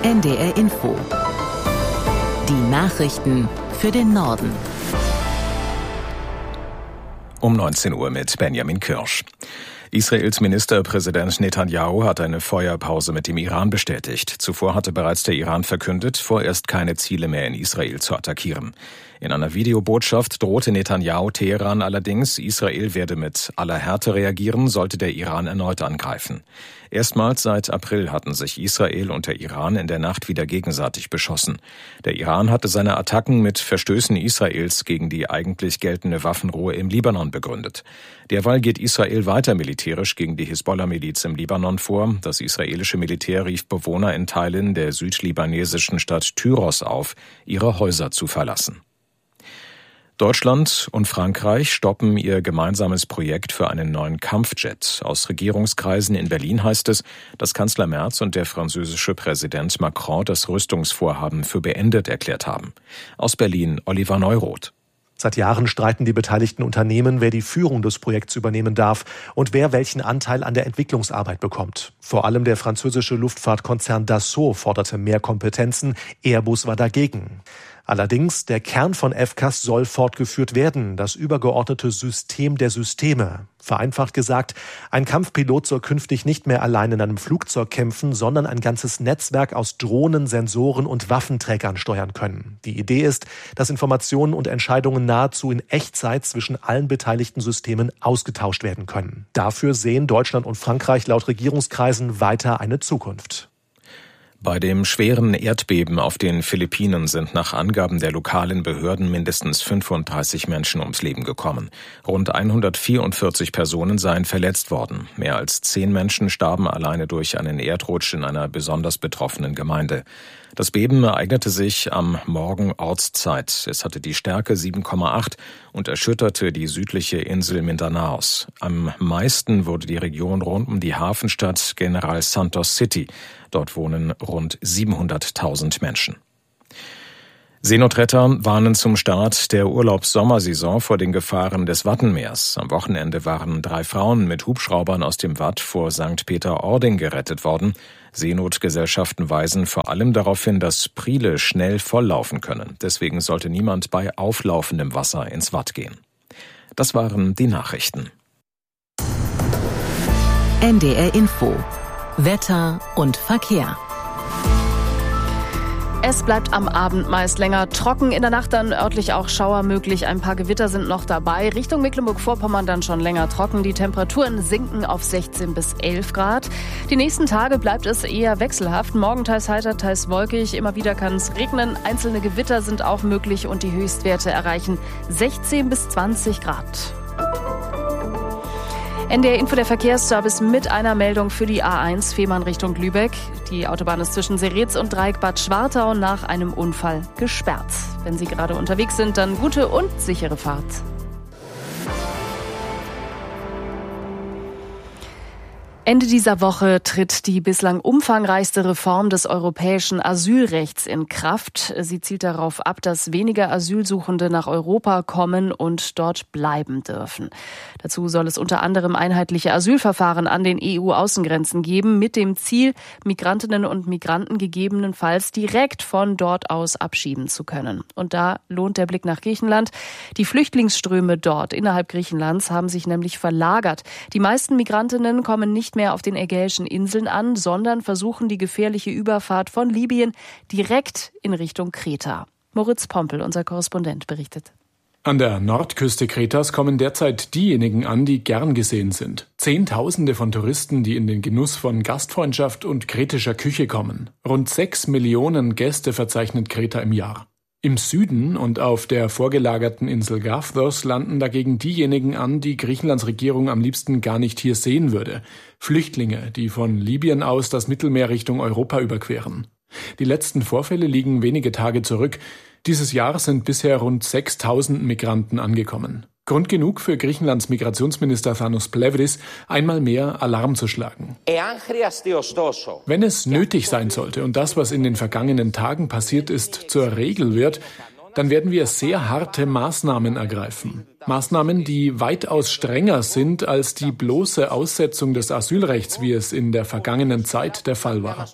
NDR Info. Die Nachrichten für den Norden. Um 19 Uhr mit Benjamin Kirsch. Israels Ministerpräsident Netanyahu hat eine Feuerpause mit dem Iran bestätigt. Zuvor hatte bereits der Iran verkündet, vorerst keine Ziele mehr in Israel zu attackieren. In einer Videobotschaft drohte Netanyahu Teheran allerdings, Israel werde mit aller Härte reagieren, sollte der Iran erneut angreifen. Erstmals seit April hatten sich Israel und der Iran in der Nacht wieder gegenseitig beschossen. Der Iran hatte seine Attacken mit Verstößen Israels gegen die eigentlich geltende Waffenruhe im Libanon begründet. Derweil geht Israel weiter militärisch gegen die Hisbollah-Miliz im Libanon vor. Das israelische Militär rief Bewohner in Teilen der südlibanesischen Stadt Tyros auf, ihre Häuser zu verlassen. Deutschland und Frankreich stoppen ihr gemeinsames Projekt für einen neuen Kampfjet. Aus Regierungskreisen in Berlin heißt es, dass Kanzler Merz und der französische Präsident Macron das Rüstungsvorhaben für beendet erklärt haben. Aus Berlin Oliver Neuroth. Seit Jahren streiten die beteiligten Unternehmen, wer die Führung des Projekts übernehmen darf und wer welchen Anteil an der Entwicklungsarbeit bekommt. Vor allem der französische Luftfahrtkonzern Dassault forderte mehr Kompetenzen, Airbus war dagegen. Allerdings, der Kern von FCAS soll fortgeführt werden, das übergeordnete System der Systeme. Vereinfacht gesagt, ein Kampfpilot soll künftig nicht mehr allein in einem Flugzeug kämpfen, sondern ein ganzes Netzwerk aus Drohnen, Sensoren und Waffenträgern steuern können. Die Idee ist, dass Informationen und Entscheidungen nahezu in Echtzeit zwischen allen beteiligten Systemen ausgetauscht werden können. Dafür sehen Deutschland und Frankreich laut Regierungskreisen weiter eine Zukunft. Bei dem schweren Erdbeben auf den Philippinen sind nach Angaben der lokalen Behörden mindestens 35 Menschen ums Leben gekommen. Rund 144 Personen seien verletzt worden. Mehr als 10 Menschen starben alleine durch einen Erdrutsch in einer besonders betroffenen Gemeinde. Das Beben ereignete sich am Morgen Ortszeit. Es hatte die Stärke 7,8 und erschütterte die südliche Insel Mindanaos. Am meisten wurde die Region rund um die Hafenstadt General Santos City. Dort wohnen rund 700.000 Menschen. Seenotretter warnen zum Start der Urlaubs-Sommersaison vor den Gefahren des Wattenmeers. Am Wochenende waren 3 Frauen mit Hubschraubern aus dem Watt vor St. Peter-Ording gerettet worden. Seenotgesellschaften weisen vor allem darauf hin, dass Priele schnell volllaufen können. Deswegen sollte niemand bei auflaufendem Wasser ins Watt gehen. Das waren die Nachrichten. NDR Info. Wetter und Verkehr. Es bleibt am Abend meist länger trocken, in der Nacht dann örtlich auch Schauer möglich. Ein paar Gewitter sind noch dabei. Richtung Mecklenburg-Vorpommern dann schon länger trocken. Die Temperaturen sinken auf 16 bis 11 Grad. Die nächsten Tage bleibt es eher wechselhaft. Morgen teils heiter, teils wolkig. Immer wieder kann es regnen. Einzelne Gewitter sind auch möglich und die Höchstwerte erreichen 16 bis 20 Grad. NDR Info, der Verkehrsservice mit einer Meldung für die A1 Fehmarn Richtung Lübeck. Die Autobahn ist zwischen Seretz und Dreieck Bad Schwartau nach einem Unfall gesperrt. Wenn Sie gerade unterwegs sind, dann gute und sichere Fahrt. Ende dieser Woche tritt die bislang umfangreichste Reform des europäischen Asylrechts in Kraft. Sie zielt darauf ab, dass weniger Asylsuchende nach Europa kommen und dort bleiben dürfen. Dazu soll es unter anderem einheitliche Asylverfahren an den EU-Außengrenzen geben, mit dem Ziel, Migrantinnen und Migranten gegebenenfalls direkt von dort aus abschieben zu können. Und da lohnt der Blick nach Griechenland. Die Flüchtlingsströme dort innerhalb Griechenlands haben sich nämlich verlagert. Die meisten Migrantinnen kommen nicht mehr auf den Ägäischen Inseln an, sondern versuchen die gefährliche Überfahrt von Libyen direkt in Richtung Kreta. Moritz Pompel, unser Korrespondent, berichtet. An der Nordküste Kretas kommen derzeit diejenigen an, die gern gesehen sind. Zehntausende von Touristen, die in den Genuss von Gastfreundschaft und kretischer Küche kommen. Rund 6 Millionen Gäste verzeichnet Kreta im Jahr. Im Süden und auf der vorgelagerten Insel Gavthos landen dagegen diejenigen an, die Griechenlands Regierung am liebsten gar nicht hier sehen würde. Flüchtlinge, die von Libyen aus das Mittelmeer Richtung Europa überqueren. Die letzten Vorfälle liegen wenige Tage zurück. Dieses Jahr sind bisher rund 6.000 Migranten angekommen. Grund genug für Griechenlands Migrationsminister Thanos Plevris, einmal mehr Alarm zu schlagen. Wenn es nötig sein sollte und das, was in den vergangenen Tagen passiert ist, zur Regel wird, dann werden wir sehr harte Maßnahmen ergreifen. Maßnahmen, die weitaus strenger sind als die bloße Aussetzung des Asylrechts, wie es in der vergangenen Zeit der Fall war.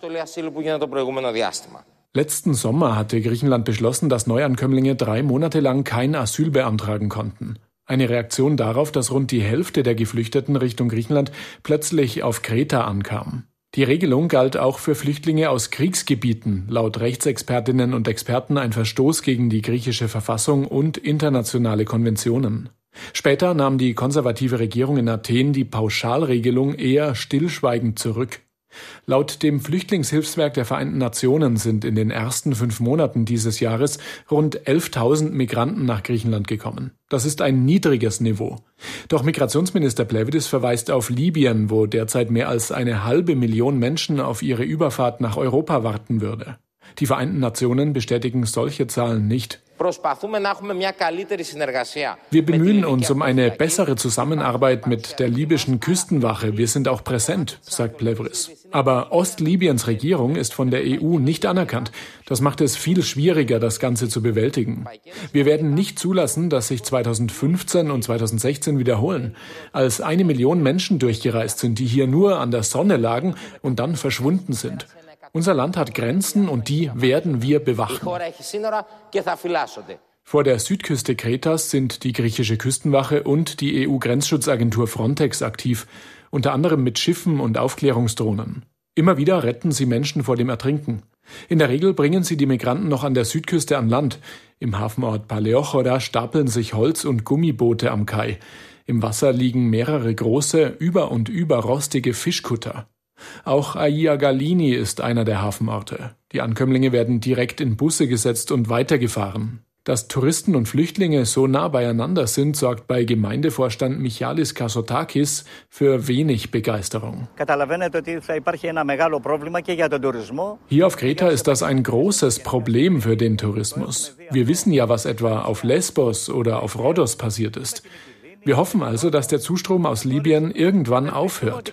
Letzten Sommer hatte Griechenland beschlossen, dass Neuankömmlinge 3 Monate lang kein Asyl beantragen konnten. Eine Reaktion darauf, dass rund die Hälfte der Geflüchteten Richtung Griechenland plötzlich auf Kreta ankam. Die Regelung galt auch für Flüchtlinge aus Kriegsgebieten, laut Rechtsexpertinnen und Experten ein Verstoß gegen die griechische Verfassung und internationale Konventionen. Später nahm die konservative Regierung in Athen die Pauschalregelung eher stillschweigend zurück. Laut dem Flüchtlingshilfswerk der Vereinten Nationen sind in den ersten 5 Monaten dieses Jahres rund 11.000 Migranten nach Griechenland gekommen. Das ist ein niedriges Niveau. Doch Migrationsminister Plevridis verweist auf Libyen, wo derzeit mehr als 500.000 Menschen auf ihre Überfahrt nach Europa warten würde. Die Vereinten Nationen bestätigen solche Zahlen nicht. Wir bemühen uns um eine bessere Zusammenarbeit mit der libyschen Küstenwache. Wir sind auch präsent, sagt Plevris. Aber Ostlibyens Regierung ist von der EU nicht anerkannt. Das macht es viel schwieriger, das Ganze zu bewältigen. Wir werden nicht zulassen, dass sich 2015 und 2016 wiederholen, als 1 Million Menschen durchgereist sind, die hier nur an der Sonne lagen und dann verschwunden sind. Unser Land hat Grenzen und die werden wir bewachen. Vor der Südküste Kretas sind die griechische Küstenwache und die EU-Grenzschutzagentur Frontex aktiv, unter anderem mit Schiffen und Aufklärungsdrohnen. Immer wieder retten sie Menschen vor dem Ertrinken. In der Regel bringen sie die Migranten noch an der Südküste an Land. Im Hafenort Paleochora stapeln sich Holz- und Gummiboote am Kai. Im Wasser liegen mehrere große, über und über rostige Fischkutter. Auch Aia Galini ist einer der Hafenorte. Die Ankömmlinge werden direkt in Busse gesetzt und weitergefahren. Dass Touristen und Flüchtlinge so nah beieinander sind, sorgt bei Gemeindevorstand Michalis Kassotakis für wenig Begeisterung. Hier auf Kreta ist das ein großes Problem für den Tourismus. Wir wissen ja, was etwa auf Lesbos oder auf Rhodos passiert ist. Wir hoffen also, dass der Zustrom aus Libyen irgendwann aufhört.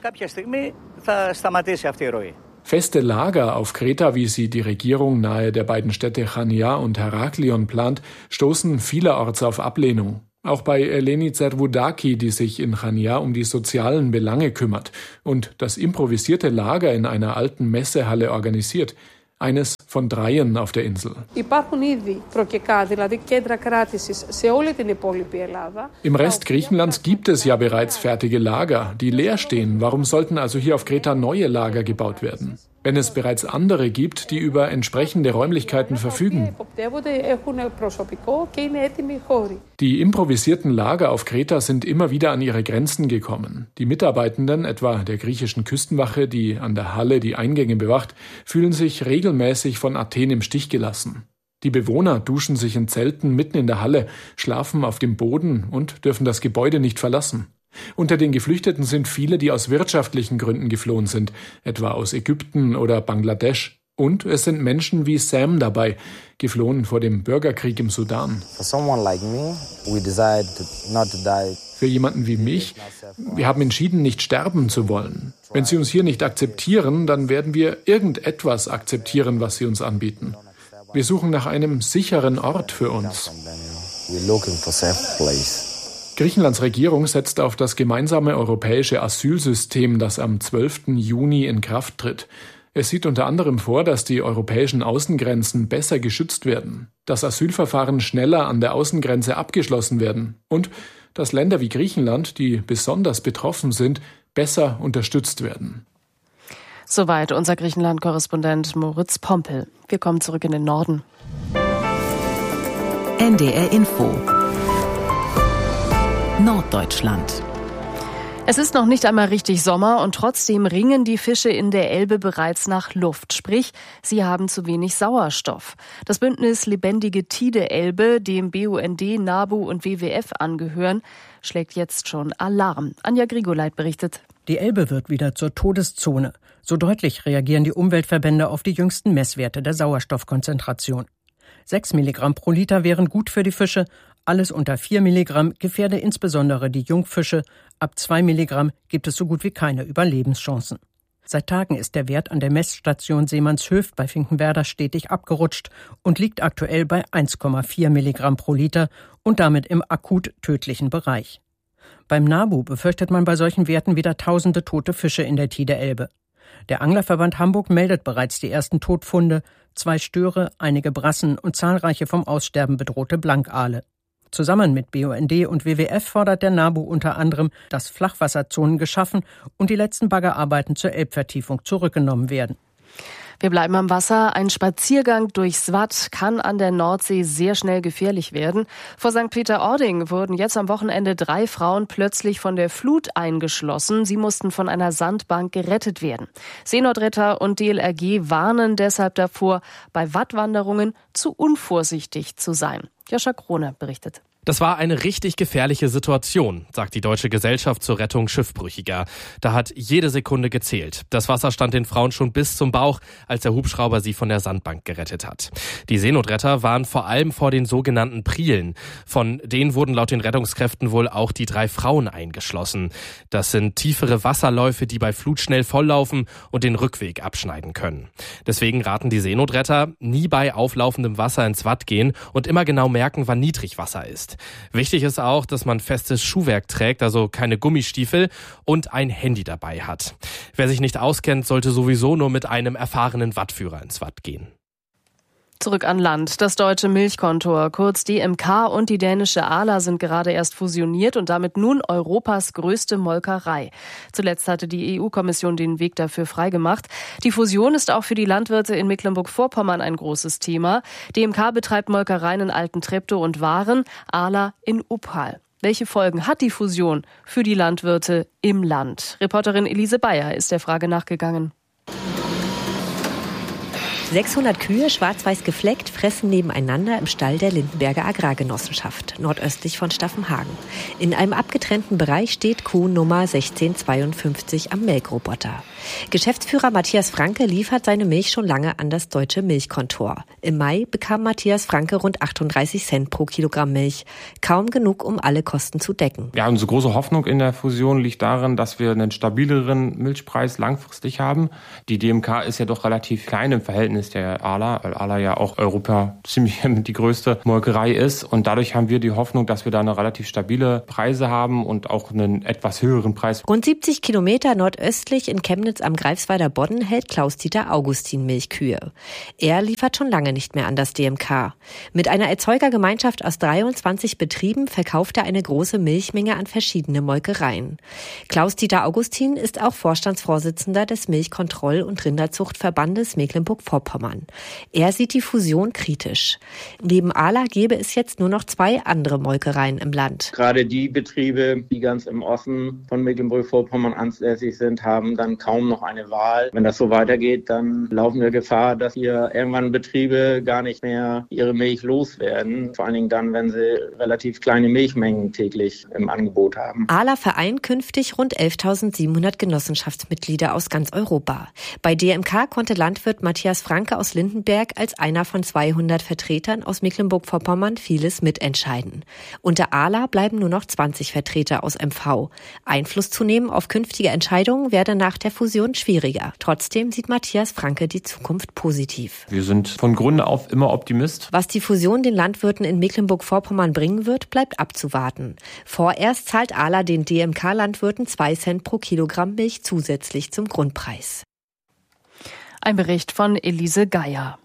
Feste Lager auf Kreta, wie sie die Regierung nahe der beiden Städte Chania und Heraklion plant, stoßen vielerorts auf Ablehnung. Auch bei Eleni Zervoudaki, die sich in Chania um die sozialen Belange kümmert und das improvisierte Lager in einer alten Messehalle organisiert. Eines von 3 auf der Insel. Im Rest Griechenlands gibt es ja bereits fertige Lager, die leer stehen. Warum sollten also hier auf Kreta neue Lager gebaut werden? Wenn es bereits andere gibt, die über entsprechende Räumlichkeiten verfügen. Die improvisierten Lager auf Kreta sind immer wieder an ihre Grenzen gekommen. Die Mitarbeitenden, etwa der griechischen Küstenwache, die an der Halle die Eingänge bewacht, fühlen sich regelmäßig von Athen im Stich gelassen. Die Bewohner duschen sich in Zelten mitten in der Halle, schlafen auf dem Boden und dürfen das Gebäude nicht verlassen. Unter den Geflüchteten sind viele, die aus wirtschaftlichen Gründen geflohen sind, etwa aus Ägypten oder Bangladesch. Und es sind Menschen wie Sam dabei, geflohen vor dem Bürgerkrieg im Sudan. Für jemanden wie mich, wir haben entschieden, nicht sterben zu wollen. Wenn sie uns hier nicht akzeptieren, dann werden wir irgendetwas akzeptieren, was sie uns anbieten. Wir suchen nach einem sicheren Ort für uns. Griechenlands Regierung setzt auf das gemeinsame europäische Asylsystem, das am 12. Juni in Kraft tritt. Es sieht unter anderem vor, dass die europäischen Außengrenzen besser geschützt werden, dass Asylverfahren schneller an der Außengrenze abgeschlossen werden und dass Länder wie Griechenland, die besonders betroffen sind, besser unterstützt werden. Soweit unser Griechenland-Korrespondent Moritz Pompel. Wir kommen zurück in den Norden. NDR Info Norddeutschland. Es ist noch nicht einmal richtig Sommer und trotzdem ringen die Fische in der Elbe bereits nach Luft. Sprich, sie haben zu wenig Sauerstoff. Das Bündnis Lebendige Tide Elbe, dem BUND, NABU und WWF angehören, schlägt jetzt schon Alarm. Anja Grigoleit berichtet. Die Elbe wird wieder zur Todeszone. So deutlich reagieren die Umweltverbände auf die jüngsten Messwerte der Sauerstoffkonzentration. 6 Milligramm pro Liter wären gut für die Fische. Alles unter 4 Milligramm gefährde insbesondere die Jungfische. Ab 2 Milligramm gibt es so gut wie keine Überlebenschancen. Seit Tagen ist der Wert an der Messstation Seemannshöft bei Finkenwerder stetig abgerutscht und liegt aktuell bei 1,4 Milligramm pro Liter und damit im akut tödlichen Bereich. Beim NABU befürchtet man bei solchen Werten wieder tausende tote Fische in der Tide Elbe. Der Anglerverband Hamburg meldet bereits die ersten Todfunde, 2 Störe, einige Brassen und zahlreiche vom Aussterben bedrohte Blankaale. Zusammen mit BUND und WWF fordert der NABU unter anderem, dass Flachwasserzonen geschaffen und die letzten Baggerarbeiten zur Elbvertiefung zurückgenommen werden. Wir bleiben am Wasser. Ein Spaziergang durchs Watt kann an der Nordsee sehr schnell gefährlich werden. Vor St. Peter-Ording wurden jetzt am Wochenende 3 Frauen plötzlich von der Flut eingeschlossen. Sie mussten von einer Sandbank gerettet werden. Seenotretter und DLRG warnen deshalb davor, bei Wattwanderungen zu unvorsichtig zu sein. Joscha Krone berichtet. Das war eine richtig gefährliche Situation, sagt die Deutsche Gesellschaft zur Rettung Schiffbrüchiger. Da hat jede Sekunde gezählt. Das Wasser stand den Frauen schon bis zum Bauch, als der Hubschrauber sie von der Sandbank gerettet hat. Die Seenotretter waren vor allem vor den sogenannten Prielen. Von denen wurden laut den Rettungskräften wohl auch die 3 Frauen eingeschlossen. Das sind tiefere Wasserläufe, die bei Flut schnell volllaufen und den Rückweg abschneiden können. Deswegen raten die Seenotretter, nie bei auflaufendem Wasser ins Watt gehen und immer genau merken, wann Niedrigwasser ist. Wichtig ist auch, dass man festes Schuhwerk trägt, also keine Gummistiefel und ein Handy dabei hat. Wer sich nicht auskennt, sollte sowieso nur mit einem erfahrenen Wattführer ins Watt gehen. Zurück an Land. Das Deutsche Milchkontor, kurz DMK, und die dänische Arla sind gerade erst fusioniert und damit nun Europas größte Molkerei. Zuletzt hatte die EU-Kommission den Weg dafür freigemacht. Die Fusion ist auch für die Landwirte in Mecklenburg-Vorpommern ein großes Thema. DMK betreibt Molkereien in Alten-Treptow und Waren, Arla in Uphal. Welche Folgen hat die Fusion für die Landwirte im Land? Reporterin Elise Bayer ist der Frage nachgegangen. 600 Kühe, schwarz-weiß gefleckt, fressen nebeneinander im Stall der Lindenberger Agrargenossenschaft, nordöstlich von Staffenhagen. In einem abgetrennten Bereich steht Kuh Nummer 1652 am Melkroboter. Geschäftsführer Matthias Franke liefert seine Milch schon lange an das Deutsche Milchkontor. Im Mai bekam Matthias Franke rund 38 Cent pro Kilogramm Milch. Kaum genug, um alle Kosten zu decken. Ja, unsere große Hoffnung in der Fusion liegt darin, dass wir einen stabileren Milchpreis langfristig haben. Die DMK ist ja doch relativ klein im Verhältnis der Arla, weil Arla ja auch Europa ziemlich die größte Molkerei ist. Und dadurch haben wir die Hoffnung, dass wir da eine relativ stabile Preise haben und auch einen etwas höheren Preis. Rund 70 Kilometer nordöstlich in Chemnitz am Greifswalder Bodden hält Klaus-Dieter Augustin Milchkühe. Er liefert schon lange nicht mehr an das DMK. Mit einer Erzeugergemeinschaft aus 23 Betrieben verkauft er eine große Milchmenge an verschiedene Molkereien. Klaus-Dieter Augustin ist auch Vorstandsvorsitzender des Milchkontroll- und Rinderzuchtverbandes Mecklenburg-Vorpommern. Er sieht die Fusion kritisch. Neben Arla gäbe es jetzt nur noch 2 andere Molkereien im Land. Gerade die Betriebe, die ganz im Osten von Mecklenburg-Vorpommern ansässig sind, haben dann kaum noch eine Wahl. Wenn das so weitergeht, dann laufen wir Gefahr, dass hier irgendwann Betriebe gar nicht mehr ihre Milch loswerden. Vor allen Dingen dann, wenn sie relativ kleine Milchmengen täglich im Angebot haben. Arla vereint künftig rund 11.700 Genossenschaftsmitglieder aus ganz Europa. Bei DMK konnte Landwirt Matthias Franke aus Lindenberg als einer von 200 Vertretern aus Mecklenburg-Vorpommern vieles mitentscheiden. Unter Arla bleiben nur noch 20 Vertreter aus MV. Einfluss zu nehmen auf künftige Entscheidungen werde nach der Fusion schwieriger. Trotzdem sieht Matthias Franke die Zukunft positiv. Wir sind von Grunde auf immer Optimist. Was die Fusion den Landwirten in Mecklenburg-Vorpommern bringen wird, bleibt abzuwarten. Vorerst zahlt Arla den DMK-Landwirten 2 Cent pro Kilogramm Milch zusätzlich zum Grundpreis. Ein Bericht von Elise Geier.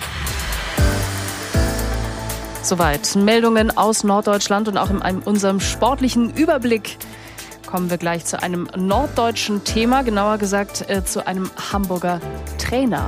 Soweit Meldungen aus Norddeutschland und auch in unserem sportlichen Überblick kommen wir gleich zu einem norddeutschen Thema, genauer gesagt zu einem Hamburger Trainer.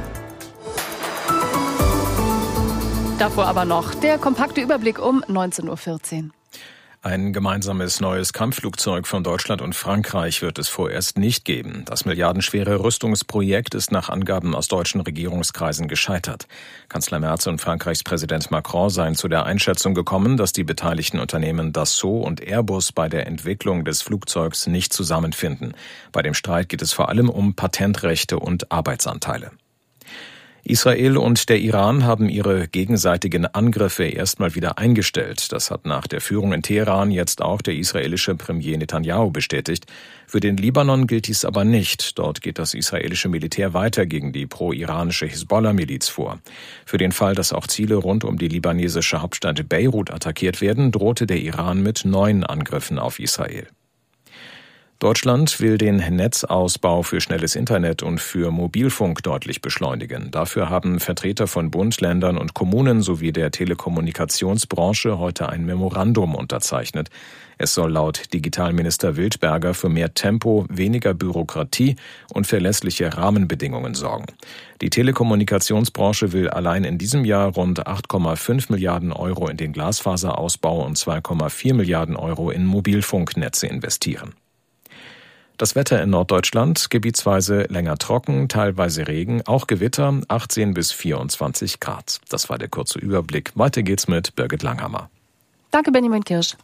Davor aber noch der kompakte Überblick um 19.14 Uhr. Ein gemeinsames neues Kampfflugzeug von Deutschland und Frankreich wird es vorerst nicht geben. Das milliardenschwere Rüstungsprojekt ist nach Angaben aus deutschen Regierungskreisen gescheitert. Kanzler Merz und Frankreichs Präsident Macron seien zu der Einschätzung gekommen, dass die beteiligten Unternehmen Dassault und Airbus bei der Entwicklung des Flugzeugs nicht zusammenfinden. Bei dem Streit geht es vor allem um Patentrechte und Arbeitsanteile. Israel und der Iran haben ihre gegenseitigen Angriffe erstmal wieder eingestellt. Das hat nach der Führung in Teheran jetzt auch der israelische Premier Netanyahu bestätigt. Für den Libanon gilt dies aber nicht. Dort geht das israelische Militär weiter gegen die pro-iranische Hisbollah-Miliz vor. Für den Fall, dass auch Ziele rund um die libanesische Hauptstadt Beirut attackiert werden, drohte der Iran mit neuen Angriffen auf Israel. Deutschland will den Netzausbau für schnelles Internet und für Mobilfunk deutlich beschleunigen. Dafür haben Vertreter von Bund, Ländern und Kommunen sowie der Telekommunikationsbranche heute ein Memorandum unterzeichnet. Es soll laut Digitalminister Wildberger für mehr Tempo, weniger Bürokratie und verlässliche Rahmenbedingungen sorgen. Die Telekommunikationsbranche will allein in diesem Jahr rund 8,5 Milliarden Euro in den Glasfaserausbau und 2,4 Milliarden Euro in Mobilfunknetze investieren. Das Wetter in Norddeutschland, gebietsweise länger trocken, teilweise Regen, auch Gewitter, 18 bis 24 Grad. Das war der kurze Überblick. Weiter geht's mit Birgit Langhammer. Danke, Benjamin Kirsch.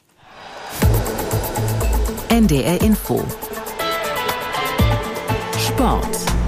NDR Info. Sport.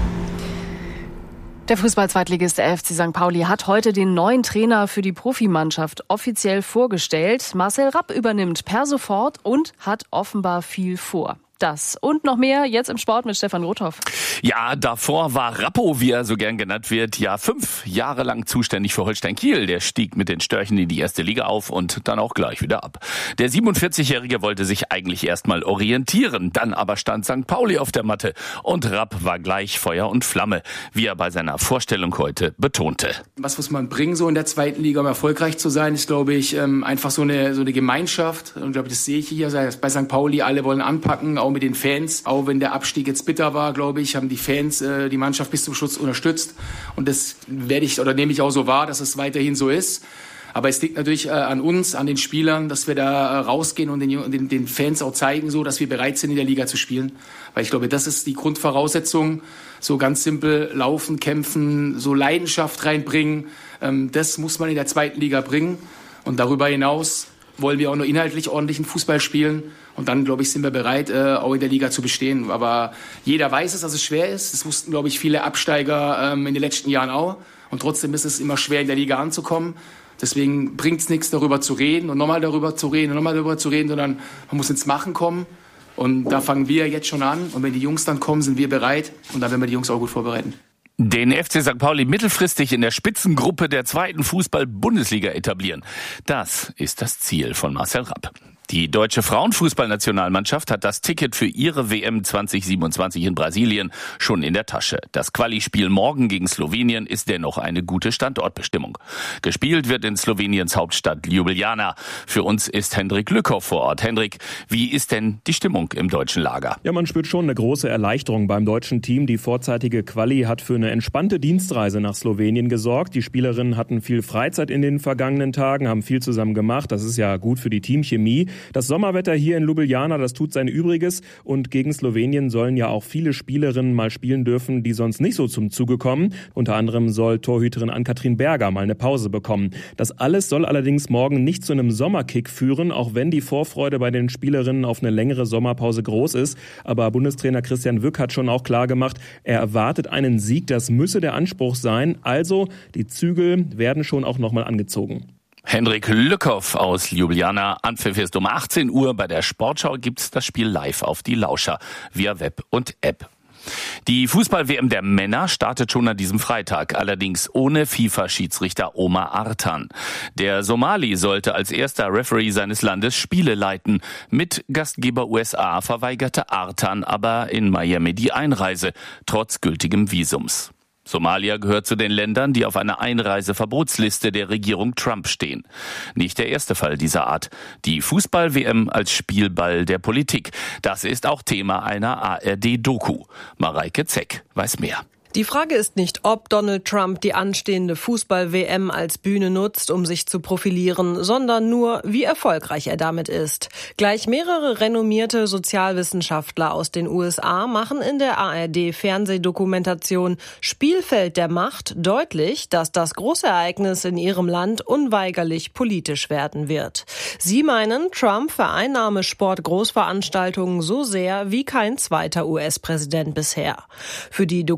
Der Fußball-Zweitligist der FC St. Pauli hat heute den neuen Trainer für die Profimannschaft offiziell vorgestellt. Marcel Rapp übernimmt per sofort und hat offenbar viel vor. Das und noch mehr jetzt im Sport mit Stefan Rothoff. Ja, davor war Rappo, wie er so gern genannt wird, ja 5 Jahre lang zuständig für Holstein Kiel. Der stieg mit den Störchen in die erste Liga auf und dann auch gleich wieder ab. Der 47-Jährige wollte sich eigentlich erstmal orientieren, dann aber stand St. Pauli auf der Matte und Rapp war gleich Feuer und Flamme, wie er bei seiner Vorstellung heute betonte. Was muss man bringen, so in der zweiten Liga, um erfolgreich zu sein, ist, glaube ich, einfach so eine Gemeinschaft. Und glaube ich, das sehe ich hier bei St. Pauli. Alle wollen anpacken, auch mit den Fans. Auch wenn der Abstieg jetzt bitter war, glaube ich, haben die Fans die Mannschaft bis zum Schluss unterstützt. Und das nehme ich auch so wahr, dass es weiterhin so ist. Aber es liegt natürlich an uns, an den Spielern, dass wir da rausgehen und den Fans auch zeigen, so, dass wir bereit sind, in der Liga zu spielen. Weil ich glaube, das ist die Grundvoraussetzung. So ganz simpel laufen, kämpfen, so Leidenschaft reinbringen. Das muss man in der zweiten Liga bringen. Und darüber hinaus wollen wir auch nur inhaltlich ordentlichen Fußball spielen. Und dann, glaube ich, sind wir bereit, auch in der Liga zu bestehen. Aber jeder weiß es, dass es schwer ist. Das wussten, glaube ich, viele Absteiger in den letzten Jahren auch. Und trotzdem ist es immer schwer, in der Liga anzukommen. Deswegen bringt es nichts, darüber zu reden und nochmal darüber zu reden und nochmal darüber zu reden, sondern man muss ins Machen kommen. Und da fangen wir jetzt schon an. Und wenn die Jungs dann kommen, sind wir bereit. Und dann werden wir die Jungs auch gut vorbereiten. Den FC St. Pauli mittelfristig in der Spitzengruppe der zweiten Fußball-Bundesliga etablieren. Das ist das Ziel von Marcel Rapp. Die deutsche Frauenfußballnationalmannschaft hat das Ticket für ihre WM 2027 in Brasilien schon in der Tasche. Das Quali-Spiel morgen gegen Slowenien ist dennoch eine gute Standortbestimmung. Gespielt wird in Sloweniens Hauptstadt Ljubljana. Für uns ist Hendrik Lückhoff vor Ort. Hendrik, wie ist denn die Stimmung im deutschen Lager? Ja, man spürt schon eine große Erleichterung beim deutschen Team. Die vorzeitige Quali hat für eine entspannte Dienstreise nach Slowenien gesorgt. Die Spielerinnen hatten viel Freizeit in den vergangenen Tagen, haben viel zusammen gemacht. Das ist ja gut für die Teamchemie. Das Sommerwetter hier in Ljubljana, das tut sein Übriges. Und gegen Slowenien sollen ja auch viele Spielerinnen mal spielen dürfen, die sonst nicht so zum Zuge kommen. Unter anderem soll Torhüterin Ann-Kathrin Berger mal eine Pause bekommen. Das alles soll allerdings morgen nicht zu einem Sommerkick führen, auch wenn die Vorfreude bei den Spielerinnen auf eine längere Sommerpause groß ist. Aber Bundestrainer Christian Wück hat schon auch klar gemacht, er erwartet einen Sieg. Das müsse der Anspruch sein. Also, die Zügel werden schon auch nochmal angezogen. Hendrik Lückhoff aus Ljubljana. Anpfiff ist um 18 Uhr. Bei der Sportschau gibt's das Spiel live auf die Lauscher via Web und App. Die Fußball-WM der Männer startet schon an diesem Freitag, allerdings ohne FIFA-Schiedsrichter Omar Artan. Der Somali sollte als erster Referee seines Landes Spiele leiten. Mit Gastgeber USA verweigerte Artan aber in Miami die Einreise, trotz gültigem Visums. Somalia gehört zu den Ländern, die auf einer Einreiseverbotsliste der Regierung Trump stehen. Nicht der erste Fall dieser Art. Die Fußball-WM als Spielball der Politik. Das ist auch Thema einer ARD-Doku. Mareike Zeck weiß mehr. Die Frage ist nicht, ob Donald Trump die anstehende Fußball-WM als Bühne nutzt, um sich zu profilieren, sondern nur, wie erfolgreich er damit ist. Gleich mehrere renommierte Sozialwissenschaftler aus den USA machen in der ARD-Fernsehdokumentation Spielfeld der Macht deutlich, dass das große Ereignis in ihrem Land unweigerlich politisch werden wird. Sie meinen, Trump vereinnahme Sportgroßveranstaltungen so sehr wie kein zweiter US-Präsident bisher. Für die Dokumentation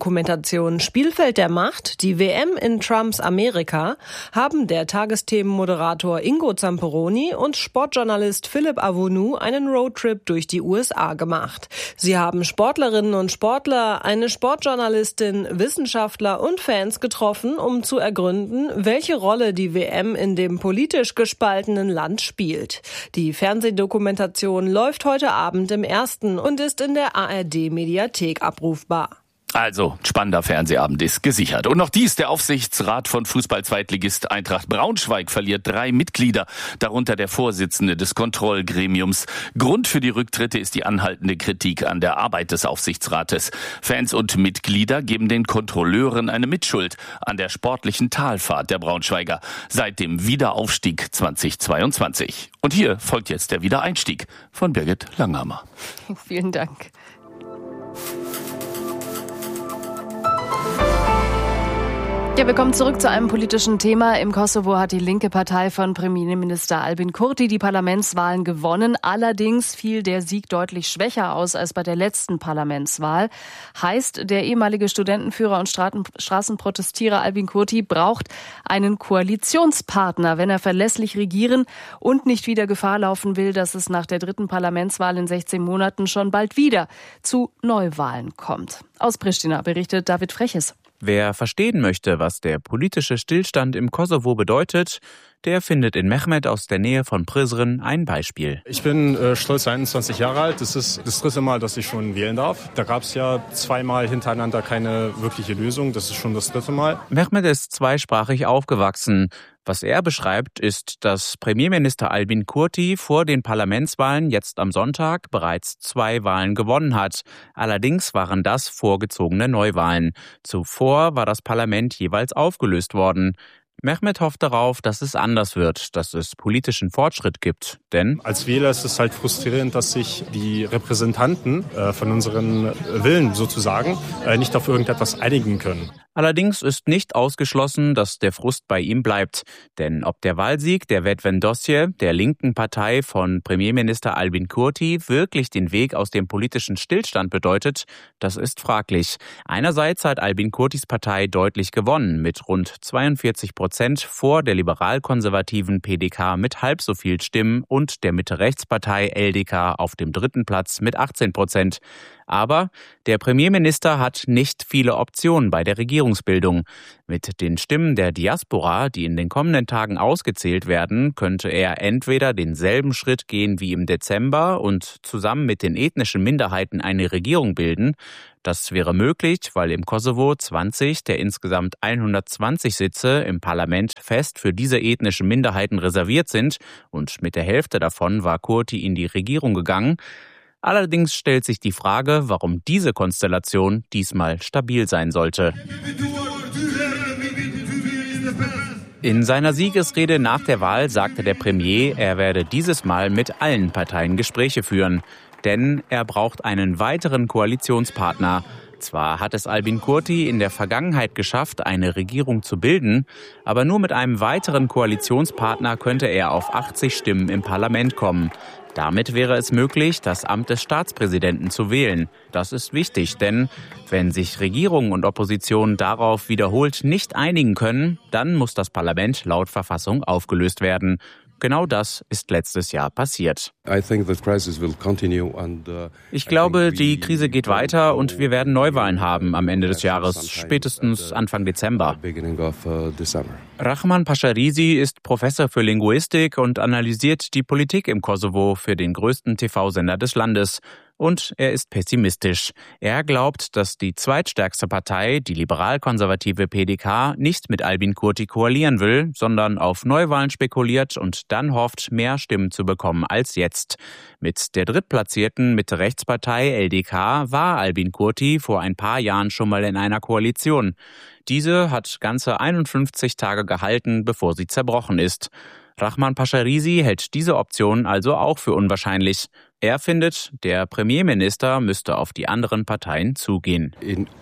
Dokumentation Spielfeld der Macht, die WM in Trumps Amerika, haben der Tagesthemenmoderator Ingo Zamperoni und Sportjournalist Philipp Avonu einen Roadtrip durch die USA gemacht. Sie haben Sportlerinnen und Sportler, eine Sportjournalistin, Wissenschaftler und Fans getroffen, um zu ergründen, welche Rolle die WM in dem politisch gespaltenen Land spielt. Die Fernsehdokumentation läuft heute Abend im Ersten und ist in der ARD-Mediathek abrufbar. Also, spannender Fernsehabend ist gesichert. Und noch dies, der Aufsichtsrat von Fußball-Zweitligist Eintracht Braunschweig verliert 3 Mitglieder, darunter der Vorsitzende des Kontrollgremiums. Grund für die Rücktritte ist die anhaltende Kritik an der Arbeit des Aufsichtsrates. Fans und Mitglieder geben den Kontrolleuren eine Mitschuld an der sportlichen Talfahrt der Braunschweiger seit dem Wiederaufstieg 2022. Und hier folgt jetzt der Wiedereinstieg von Birgit Langhammer. Vielen Dank. Ja, wir kommen zurück zu einem politischen Thema. Im Kosovo hat die linke Partei von Premierminister Albin Kurti die Parlamentswahlen gewonnen. Allerdings fiel der Sieg deutlich schwächer aus als bei der letzten Parlamentswahl. Heißt, der ehemalige Studentenführer und Straßenprotestierer Albin Kurti braucht einen Koalitionspartner, wenn er verlässlich regieren und nicht wieder Gefahr laufen will, dass es nach der 3. Parlamentswahl in 16 Monaten schon bald wieder zu Neuwahlen kommt. Aus Pristina berichtet David Freches. Wer verstehen möchte, was der politische Stillstand im Kosovo bedeutet, der findet in Mehmet aus der Nähe von Prizren ein Beispiel. Ich bin stolz 21 Jahre alt. Das ist das 3. Mal, dass ich schon wählen darf. Da gab es ja 2 Mal hintereinander keine wirkliche Lösung. Das ist schon das 3. Mal. Mehmet ist zweisprachig aufgewachsen. Was er beschreibt, ist, dass Premierminister Albin Kurti vor den Parlamentswahlen jetzt am Sonntag bereits 2 Wahlen gewonnen hat. Allerdings waren das vorgezogene Neuwahlen. Zuvor war das Parlament jeweils aufgelöst worden. Mehmet hofft darauf, dass es anders wird, dass es politischen Fortschritt gibt. Denn als Wähler ist es halt frustrierend, dass sich die Repräsentanten von unseren Willen sozusagen nicht auf irgendetwas einigen können. Allerdings ist nicht ausgeschlossen, dass der Frust bei ihm bleibt. Denn ob der Wahlsieg der Vetëvendosje, der linken Partei von Premierminister Albin Kurti, wirklich den Weg aus dem politischen Stillstand bedeutet, das ist fraglich. Einerseits hat Albin Kurtis Partei deutlich gewonnen, mit rund 42% vor der liberal-konservativen PDK mit halb so viel Stimmen und der Mitte-Rechts-Partei LDK auf dem 3. Platz mit 18%. Aber der Premierminister hat nicht viele Optionen bei der Regierungsbildung. Mit den Stimmen der Diaspora, die in den kommenden Tagen ausgezählt werden, könnte er entweder denselben Schritt gehen wie im Dezember und zusammen mit den ethnischen Minderheiten eine Regierung bilden. Das wäre möglich, weil im Kosovo 20 der insgesamt 120 Sitze im Parlament fest für diese ethnischen Minderheiten reserviert sind und mit der Hälfte davon war Kurti in die Regierung gegangen. Allerdings stellt sich die Frage, warum diese Konstellation diesmal stabil sein sollte. In seiner Siegesrede nach der Wahl sagte der Premier, er werde dieses Mal mit allen Parteien Gespräche führen. Denn er braucht einen weiteren Koalitionspartner. Zwar hat es Albin Kurti in der Vergangenheit geschafft, eine Regierung zu bilden, aber nur mit einem weiteren Koalitionspartner könnte er auf 80 Stimmen im Parlament kommen. Damit wäre es möglich, das Amt des Staatspräsidenten zu wählen. Das ist wichtig, denn wenn sich Regierung und Opposition darauf wiederholt nicht einigen können, dann muss das Parlament laut Verfassung aufgelöst werden. Genau das ist letztes Jahr passiert. Ich glaube, die Krise geht weiter und wir werden Neuwahlen haben am Ende des Jahres, spätestens Anfang Dezember. Rahman Pasharisi ist Professor für Linguistik und analysiert die Politik im Kosovo für den größten TV-Sender des Landes. Und er ist pessimistisch. Er glaubt, dass die zweitstärkste Partei, die liberal-konservative PDK, nicht mit Albin Kurti koalieren will, sondern auf Neuwahlen spekuliert und dann hofft, mehr Stimmen zu bekommen als jetzt. Mit der drittplatzierten Mitte-Rechts-Partei LDK war Albin Kurti vor ein paar Jahren schon mal in einer Koalition. Diese hat ganze 51 Tage gehalten, bevor sie zerbrochen ist. Rahman Pasharisi hält diese Option also auch für unwahrscheinlich. Er findet, der Premierminister müsste auf die anderen Parteien zugehen.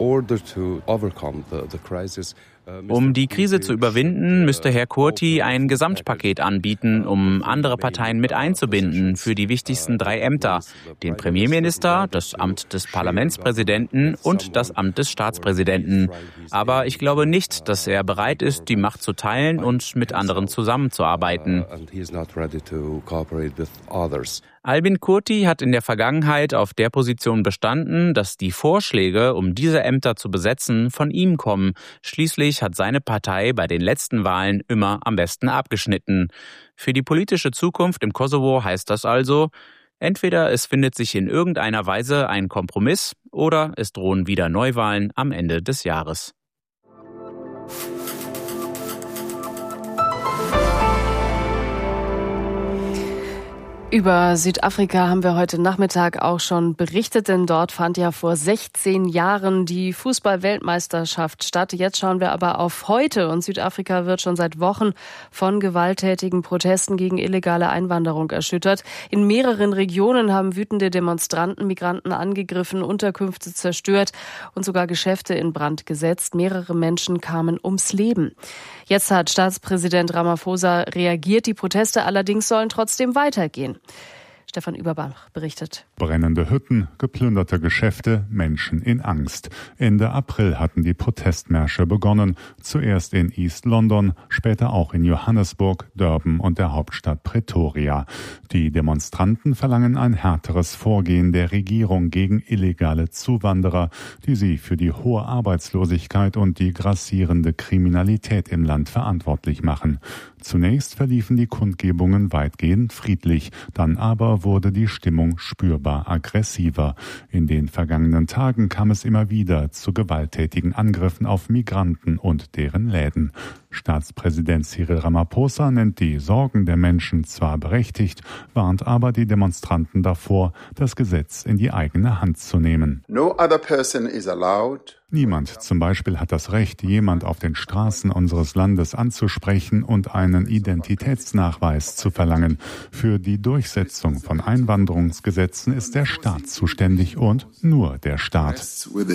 Um die Krise zu überwinden, müsste Herr Kurti ein Gesamtpaket anbieten, um andere Parteien mit einzubinden für die wichtigsten 3 Ämter: den Premierminister, das Amt des Parlamentspräsidenten und das Amt des Staatspräsidenten. Aber ich glaube nicht, dass er bereit ist, die Macht zu teilen und mit anderen zusammenzuarbeiten. Albin Kurti hat in der Vergangenheit auf der Position bestanden, dass die Vorschläge, um diese Ämter zu besetzen, von ihm kommen. Schließlich hat seine Partei bei den letzten Wahlen immer am besten abgeschnitten. Für die politische Zukunft im Kosovo heißt das also, entweder es findet sich in irgendeiner Weise ein Kompromiss oder es drohen wieder Neuwahlen am Ende des Jahres. Über Südafrika haben wir heute Nachmittag auch schon berichtet, denn dort fand ja vor 16 Jahren die Fußball-Weltmeisterschaft statt. Jetzt schauen wir aber auf heute und Südafrika wird schon seit Wochen von gewalttätigen Protesten gegen illegale Einwanderung erschüttert. In mehreren Regionen haben wütende Demonstranten Migranten angegriffen, Unterkünfte zerstört und sogar Geschäfte in Brand gesetzt. Mehrere Menschen kamen ums Leben. Jetzt hat Staatspräsident Ramaphosa reagiert. Die Proteste allerdings sollen trotzdem weitergehen. Stefan Überbach berichtet. Brennende Hütten, geplünderte Geschäfte, Menschen in Angst. Ende April hatten die Protestmärsche begonnen. Zuerst in East London, später auch in Johannesburg, Durban und der Hauptstadt Pretoria. Die Demonstranten verlangen ein härteres Vorgehen der Regierung gegen illegale Zuwanderer, die sie für die hohe Arbeitslosigkeit und die grassierende Kriminalität im Land verantwortlich machen. Zunächst verliefen die Kundgebungen weitgehend friedlich, dann aber wurde die Stimmung spürbar aggressiver. In den vergangenen Tagen kam es immer wieder zu gewalttätigen Angriffen auf Migranten und deren Läden. Staatspräsident Cyril Ramaphosa nennt die Sorgen der Menschen zwar berechtigt, warnt aber die Demonstranten davor, das Gesetz in die eigene Hand zu nehmen. No other person is allowed. Niemand zum Beispiel hat das Recht, jemand auf den Straßen unseres Landes anzusprechen und einen Identitätsnachweis zu verlangen. Für die Durchsetzung von Einwanderungsgesetzen ist der Staat zuständig und nur der Staat.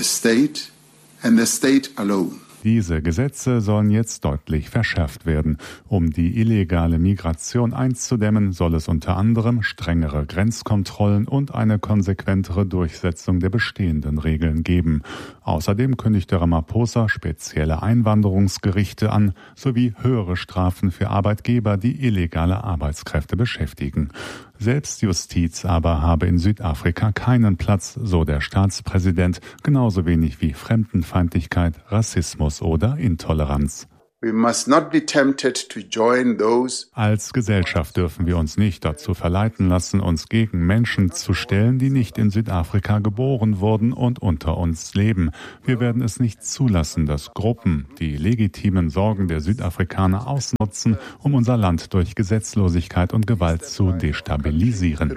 Diese Gesetze sollen jetzt deutlich verschärft werden. Um die illegale Migration einzudämmen, soll es unter anderem strengere Grenzkontrollen und eine konsequentere Durchsetzung der bestehenden Regeln geben. Außerdem kündigte Ramaphosa spezielle Einwanderungsgerichte an, sowie höhere Strafen für Arbeitgeber, die illegale Arbeitskräfte beschäftigen. Selbstjustiz aber habe in Südafrika keinen Platz, so der Staatspräsident, genauso wenig wie Fremdenfeindlichkeit, Rassismus oder Intoleranz. We must not be tempted to join those. Als Gesellschaft dürfen wir uns nicht dazu verleiten lassen, uns gegen Menschen zu stellen, die nicht in Südafrika geboren wurden und unter uns leben. Wir werden es nicht zulassen, dass Gruppen die legitimen Sorgen der Südafrikaner ausnutzen, um unser Land durch Gesetzlosigkeit und Gewalt zu destabilisieren.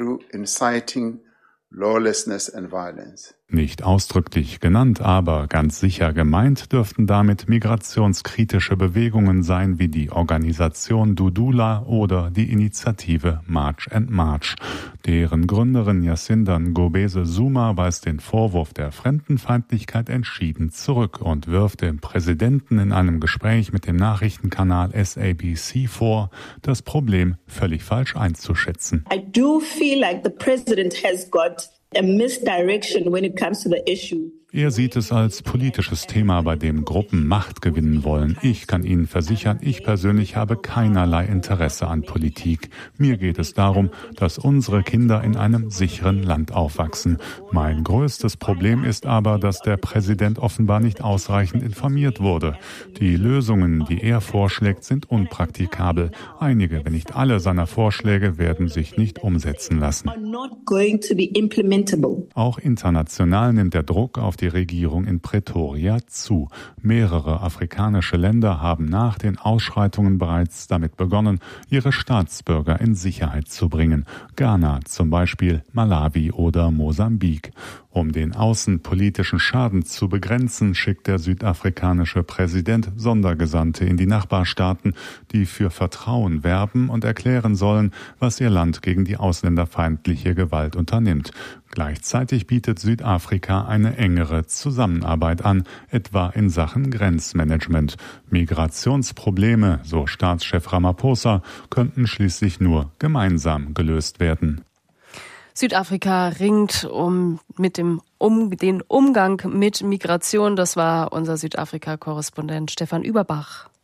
Lawlessness and violence. Nicht ausdrücklich genannt, aber ganz sicher gemeint dürften damit migrationskritische Bewegungen sein wie die Organisation Dudula oder die Initiative March and March. Deren Gründerin Jacinda Ngobese Zuma weist den Vorwurf der Fremdenfeindlichkeit entschieden zurück und wirft dem Präsidenten in einem Gespräch mit dem Nachrichtenkanal SABC vor, das Problem völlig falsch einzuschätzen. I do feel like the president has got a misdirection when it comes to the issue. Er sieht es als politisches Thema, bei dem Gruppen Macht gewinnen wollen. Ich kann Ihnen versichern, ich persönlich habe keinerlei Interesse an Politik. Mir geht es darum, dass unsere Kinder in einem sicheren Land aufwachsen. Mein größtes Problem ist aber, dass der Präsident offenbar nicht ausreichend informiert wurde. Die Lösungen, die er vorschlägt, sind unpraktikabel. Einige, wenn nicht alle seiner Vorschläge werden sich nicht umsetzen lassen. Auch international nimmt der Druck auf die Regierung in Pretoria zu. Mehrere afrikanische Länder haben nach den Ausschreitungen bereits damit begonnen, ihre Staatsbürger in Sicherheit zu bringen. Ghana zum Beispiel, Malawi oder Mosambik. Um den außenpolitischen Schaden zu begrenzen, schickt der südafrikanische Präsident Sondergesandte in die Nachbarstaaten, die für Vertrauen werben und erklären sollen, was ihr Land gegen die ausländerfeindliche Gewalt unternimmt. Gleichzeitig bietet Südafrika eine engere Zusammenarbeit an, etwa in Sachen Grenzmanagement. Migrationsprobleme, so Staatschef Ramaphosa, könnten schließlich nur gemeinsam gelöst werden. Südafrika ringt den Umgang mit Migration. Das war unser Südafrika-Korrespondent Stefan Überbach.